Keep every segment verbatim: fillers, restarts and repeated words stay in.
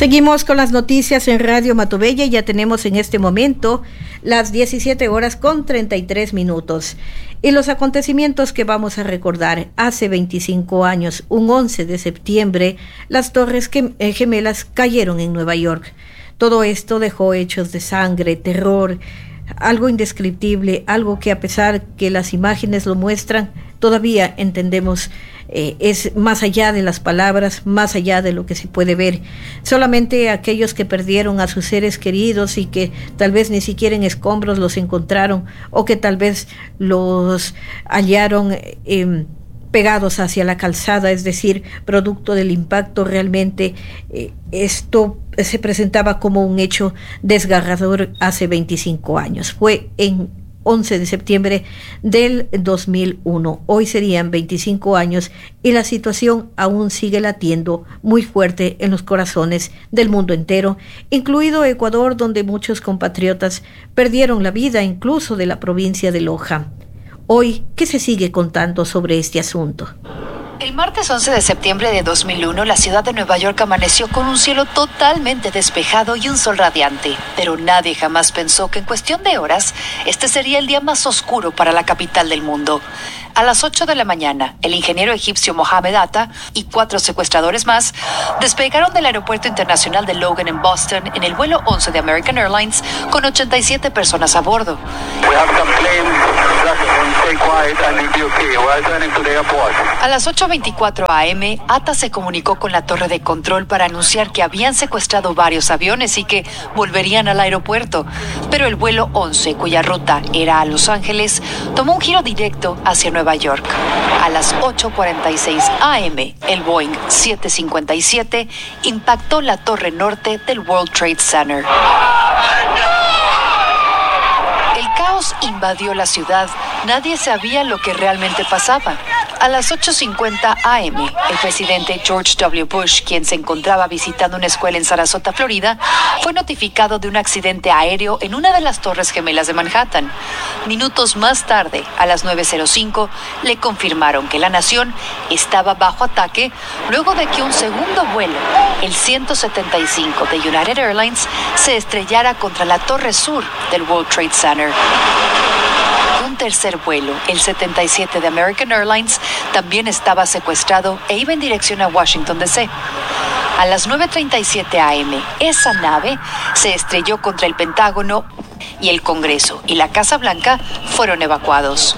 Seguimos con las noticias en Radio Matobella y ya tenemos en este momento las diecisiete horas con treinta y tres minutos. Y los acontecimientos que vamos a recordar: hace veinticinco años, un once de septiembre, las Torres Gemelas cayeron en Nueva York. Todo esto dejó hechos de sangre, terror, algo indescriptible, algo que a pesar que las imágenes lo muestran, todavía entendemos, eh, es más allá de las palabras, más allá de lo que se puede ver. Solamente aquellos que perdieron a sus seres queridos y que tal vez ni siquiera en escombros los encontraron, o que tal vez los hallaron eh, pegados hacia la calzada, es decir, producto del impacto, realmente eh, esto se presentaba como un hecho desgarrador hace veinticinco años. Fue en once de septiembre del dos mil uno. Hoy serían veinticinco años y la situación aún sigue latiendo muy fuerte en los corazones del mundo entero, incluido Ecuador, donde muchos compatriotas perdieron la vida, incluso de la provincia de Loja. Hoy, ¿qué se sigue contando sobre este asunto? El martes once de septiembre de dos mil uno, la ciudad de Nueva York amaneció con un cielo totalmente despejado y un sol radiante. Pero nadie jamás pensó que en cuestión de horas, este sería el día más oscuro para la capital del mundo. A las ocho de la mañana, el ingeniero egipcio Mohamed Atta y cuatro secuestradores más despegaron del aeropuerto internacional de Logan en Boston en el vuelo once de American Airlines con ochenta y siete personas a bordo. A las ocho veinticuatro a eme, Atta se comunicó con la torre de control para anunciar que habían secuestrado varios aviones y que volverían al aeropuerto. Pero el vuelo once, cuya ruta era a Los Ángeles, tomó un giro directo hacia Nueva York. A las ocho cuarenta y seis a eme, el Boeing siete cincuenta y siete impactó la torre norte del World Trade Center. El caos invadió la ciudad. Nadie sabía lo que realmente pasaba. A las ocho cincuenta a eme, el presidente George doble u. Bush, quien se encontraba visitando una escuela en Sarasota, Florida, fue notificado de un accidente aéreo en una de las Torres Gemelas de Manhattan. Minutos más tarde, a las nueve cero cinco, le confirmaron que la nación estaba bajo ataque luego de que un segundo vuelo, el ciento setenta y cinco de United Airlines, se estrellara contra la torre sur del World Trade Center. Un tercer vuelo, el setenta y siete de American Airlines, también estaba secuestrado e iba en dirección a Washington, D C A las nueve treinta y siete a eme, esa nave se estrelló contra el Pentágono y el Congreso y la Casa Blanca fueron evacuados.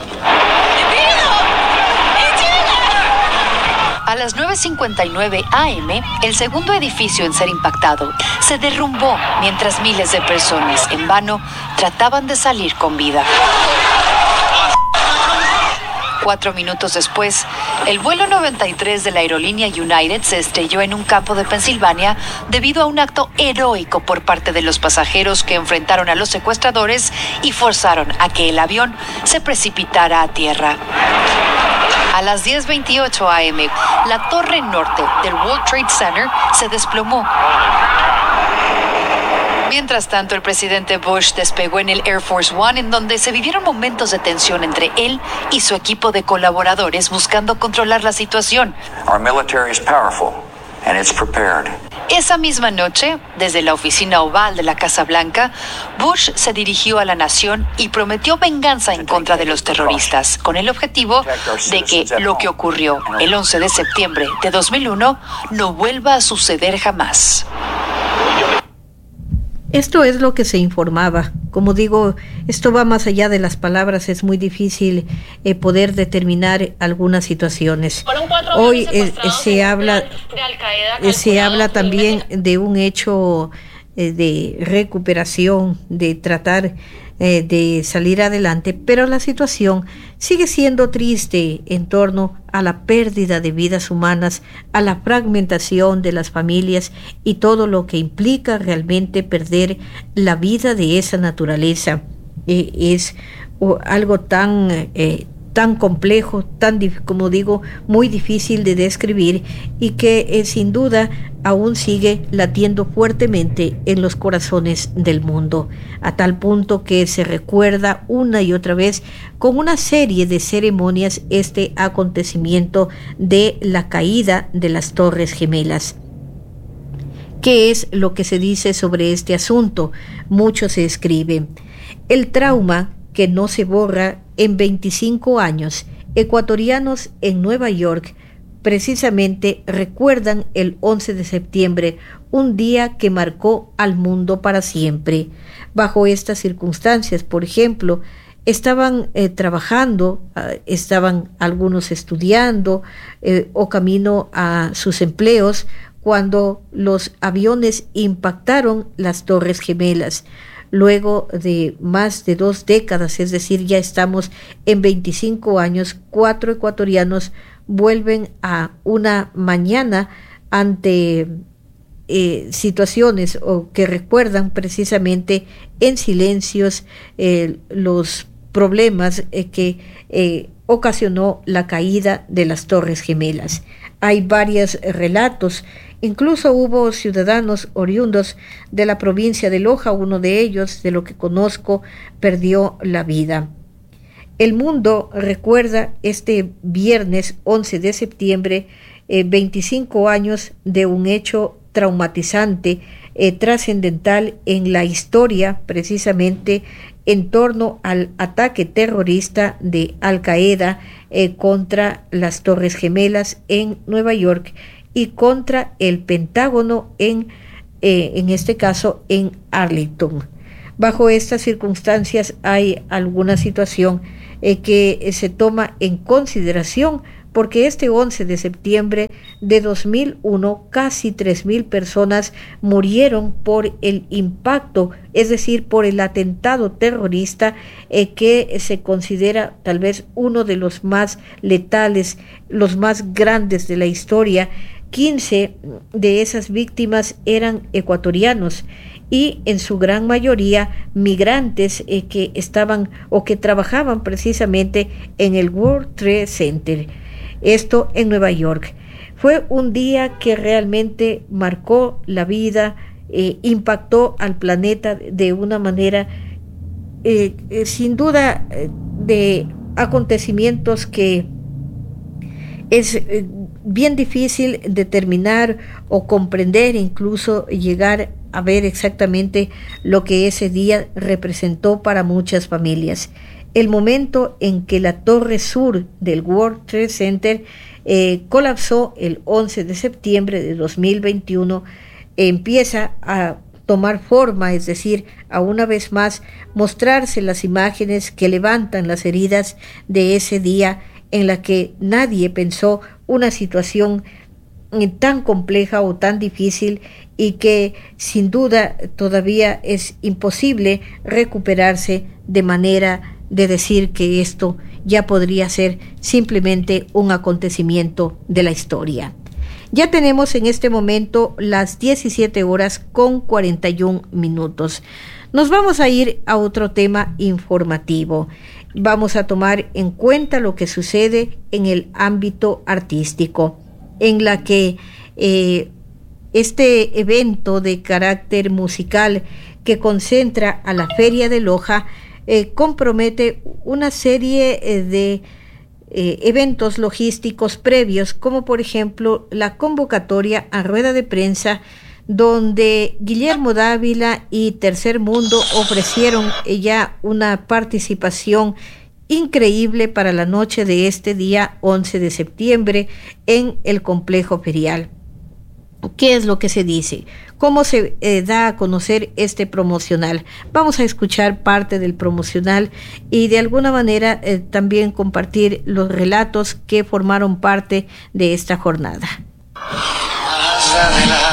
A las nueve cincuenta y nueve a eme, el segundo edificio en ser impactado se derrumbó mientras miles de personas en vano trataban de salir con vida. Cuatro minutos después, el vuelo noventa y tres de la aerolínea United se estrelló en un campo de Pensilvania debido a un acto heroico por parte de los pasajeros que enfrentaron a los secuestradores y forzaron a que el avión se precipitara a tierra. A las diez veintiocho a eme, la torre norte del World Trade Center se desplomó. Mientras tanto, el presidente Bush despegó en el Air Force One, en donde se vivieron momentos de tensión entre él y su equipo de colaboradores buscando controlar la situación. Our military is powerful and it's prepared. Esa misma noche, desde la oficina oval de la Casa Blanca, Bush se dirigió a la nación y prometió venganza en contra de los terroristas, con el objetivo de que lo que ocurrió el once de septiembre de dos mil uno no vuelva a suceder jamás. Esto es lo que se informaba. Como digo, esto va más allá de las palabras. Es muy difícil eh, poder determinar algunas situaciones. Hoy eh, se habla, eh, se habla también de un hecho eh, de recuperación, de tratar eh, de salir adelante, pero la situación sigue siendo triste en torno a la pérdida de vidas humanas, a la fragmentación de las familias y todo lo que implica realmente perder la vida de esa naturaleza. Eh, es oh, algo tan eh, tan complejo, tan, como digo, muy difícil de describir y que eh, sin duda aún sigue latiendo fuertemente en los corazones del mundo, a tal punto que se recuerda una y otra vez con una serie de ceremonias este acontecimiento de la caída de las Torres Gemelas. ¿Qué es lo que se dice sobre este asunto? Mucho se escribe. El trauma que no se borra en veinticinco años. Ecuatorianos en Nueva York precisamente recuerdan el once de septiembre, un día que marcó al mundo para siempre. Bajo estas circunstancias, por ejemplo, estaban eh, trabajando, eh, estaban algunos estudiando eh, o camino a sus empleos cuando los aviones impactaron las Torres Gemelas. Luego de más de dos décadas, es decir, ya estamos en veinticinco años, cuatro ecuatorianos vuelven a una mañana ante eh, situaciones o que recuerdan precisamente en silencios eh, los problemas eh, que eh, ocasionó la caída de las Torres Gemelas. Hay varios relatos, incluso hubo ciudadanos oriundos de la provincia de Loja, uno de ellos, de lo que conozco, perdió la vida. El mundo recuerda este viernes once de septiembre, eh, veinticinco años de un hecho traumatizante, eh, trascendental en la historia, precisamente en torno al ataque terrorista de Al Qaeda eh, contra las Torres Gemelas en Nueva York y contra el Pentágono en, eh, en este caso en Arlington. Bajo estas circunstancias hay alguna situación eh, que se toma en consideración porque este once de septiembre de dos mil uno casi tres mil personas murieron por el impacto, es decir, por el atentado terrorista eh, que se considera tal vez uno de los más letales, los más grandes de la historia. quince de esas víctimas eran ecuatorianos y en su gran mayoría migrantes eh, que estaban o que trabajaban precisamente en el World Trade Center. Esto en Nueva York. Fue un día que realmente marcó la vida, eh, impactó al planeta de una manera eh, eh, sin duda eh, de acontecimientos que es eh, bien difícil determinar o comprender, incluso llegar a ver exactamente lo que ese día representó para muchas familias. El momento en que la torre sur del World Trade Center eh, colapsó el once de septiembre de dos mil veintiuno, eh, empieza a tomar forma, es decir, a una vez más mostrarse las imágenes que levantan las heridas de ese día en la que nadie pensó una situación tan compleja o tan difícil y que sin duda todavía es imposible recuperarse de manera de decir que esto ya podría ser simplemente un acontecimiento de la historia. Ya tenemos en este momento las diecisiete horas con cuarenta y un minutos. Nos vamos a ir a otro tema informativo. Vamos a tomar en cuenta lo que sucede en el ámbito artístico, en la que eh, este evento de carácter musical que concentra a la Feria de Loja eh, compromete una serie eh, de eh, eventos logísticos previos, como por ejemplo la convocatoria a rueda de prensa donde Guillermo Dávila y Tercer Mundo ofrecieron ya una participación increíble para la noche de este día once de septiembre en el complejo ferial. ¿Qué es lo que se dice? ¿Cómo se eh, da a conocer este promocional? Vamos a escuchar parte del promocional y de alguna manera eh, también compartir los relatos que formaron parte de esta jornada.